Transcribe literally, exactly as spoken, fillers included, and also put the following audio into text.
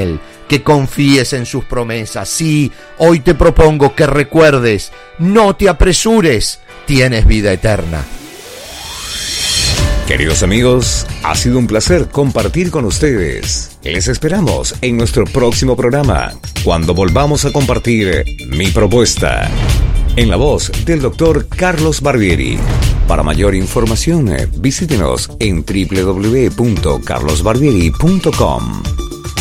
Él, que confíes en sus promesas. Sí, hoy te propongo que recuerdes, no te apresures, tienes vida eterna. Queridos amigos, ha sido un placer compartir con ustedes. Les esperamos en nuestro próximo programa, cuando volvamos a compartir Mi Propuesta, en la voz del doctor Carlos Barbieri. Para mayor información, visítenos en doble u doble u doble u punto carlos barbieri punto com.